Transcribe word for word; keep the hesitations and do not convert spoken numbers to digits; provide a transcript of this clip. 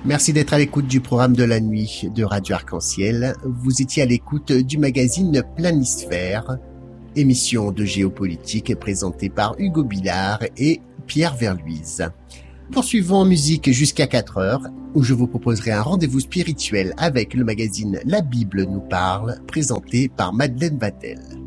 Merci d'être à l'écoute du programme de la nuit de Radio Arc-en-Ciel. Vous étiez à l'écoute du magazine Planisphère, émission de géopolitique présentée par Hugo Billard et Pierre Verluise. Poursuivons en musique jusqu'à quatre heures, où je vous proposerai un rendez-vous spirituel avec le magazine La Bible nous parle, présenté par Madeleine Vatel.